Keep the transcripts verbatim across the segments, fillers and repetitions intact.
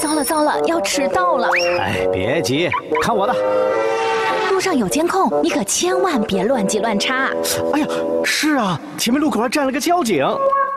糟了糟了，要迟到了！ 哎，别急，看我的。 路上有监控，你可千万别乱挤乱插。 哎呀，是啊，前面路口还站了个交警。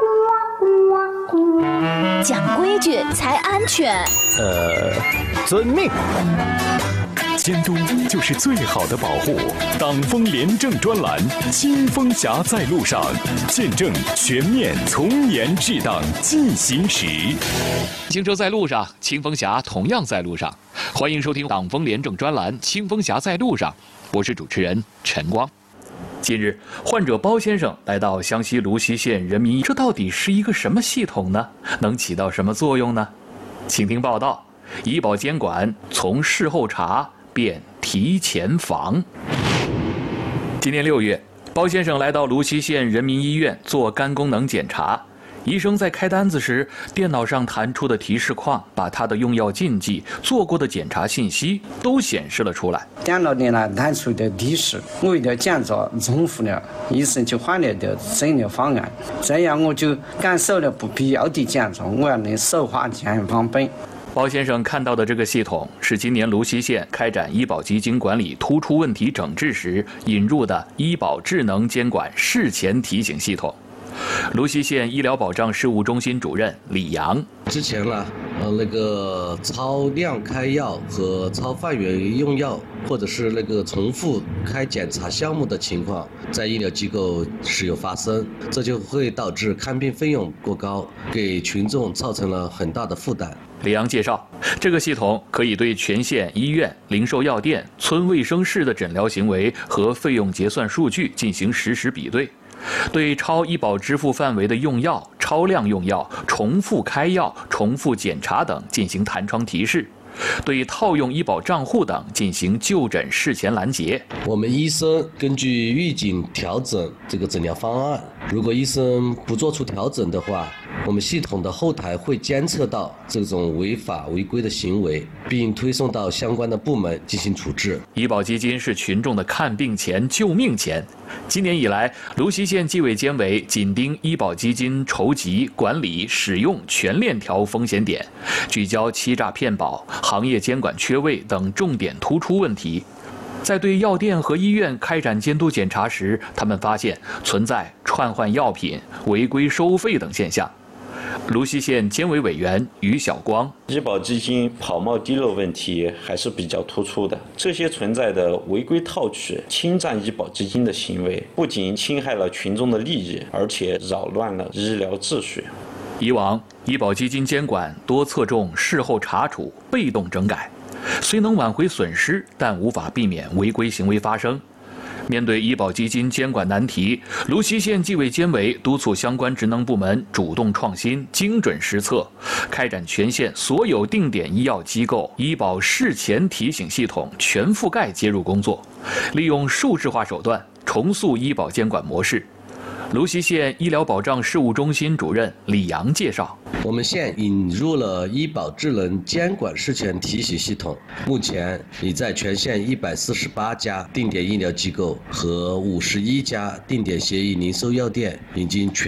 讲规矩才安全。 呃，遵命。 监督就是最好的保护。党风廉政专栏，清风侠在路上，见证全面从严治党进行时。 行车在路上，清风侠同样在路上。欢迎收听党风廉政专栏《清风侠在路上》，我是主持人陈光。近日，患者包先生来到湘西泸溪县人民医院，这到底是一个什么系统呢？能起到什么作用呢？请听报道：医保监管从事后查变提前防。今年六月，包先生来到泸溪县人民医院做肝功能检查。医生在开单子时，电脑上弹出的提示框把他的用药禁忌、做过的检查信息都显示了出来。 电脑里呢弹出的提示，我一定检查重复了医生就换了的诊疗方案，这样我就减少了不必要的检查，我要能手花钱方本。 包先生看到的这个系统是今年泸溪县开展医保基金管理突出问题整治时引入的医保智能监管事前提醒系统。泸溪县医疗保障事务中心主任李阳， 之前呢，呃，那个超量开药和超范围用药，或者是那个重复开检查项目的情况，在医疗机构时有发生，这就会导致看病费用过高，给群众造成了很大的负担。 李阳介绍，这个系统可以对全县医院、零售药店、村卫生室的诊疗行为和费用结算数据进行实时比对。对超医保支付范围的用药、超量用药、重复开药、重复检查等进行弹窗提示，对套用医保账户等进行就诊事前拦截。 我们医生根据预警调整这个诊疗方案，如果医生不做出调整的话，我们系统的后台会监测到这种违法违规的行为，并推送到相关的部门进行处置。 医保基金是群众的看病钱、救命钱。今年以来，泸溪县纪委监委紧盯医保基金筹集、管理、使用全链条风险点，聚焦欺诈骗保、行业监管缺位等重点突出问题。在对药店和医院开展监督检查时，他们发现存在串换药品、违规收费等现象。泸溪县监委委员于晓光， 医保基金跑冒滴漏问题还是比较突出的。这些存在的违规套取、侵占医保基金的行为，不仅侵害了群众的利益，而且扰乱了医疗秩序。 以往医保基金监管多侧重事后查处、被动整改，虽能挽回损失，但无法避免违规行为发生。面对医保基金监管难题，泸溪县纪委监委督促相关职能部门主动创新、精准施策，开展全县所有定点医药机构医保事前提醒系统全覆盖接入工作，利用数字化手段重塑医保监管模式。泸溪县医疗保障事务中心主任李阳介绍， 我们县引入了医保智能监管事前提醒系统，目前已在全县一百四十八家定点医疗机构和五十一家定点协议零售药店已经全